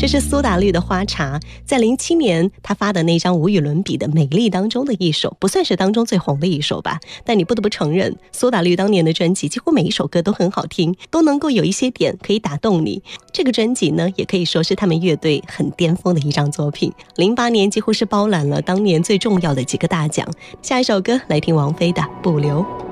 这是苏打绿的《花茶》，在07年他发的那张无与伦比的《美丽》当中的一首，不算是当中最红的一首吧，但你不得不承认，苏打绿当年的专辑几乎每一首歌都很好听，都能够有一些点可以打动你。这个专辑呢，也可以说是他们乐队很巅峰的一张作品。08年几乎是包揽了当年最重要的几个大奖。下一首歌来听王菲的《不留》。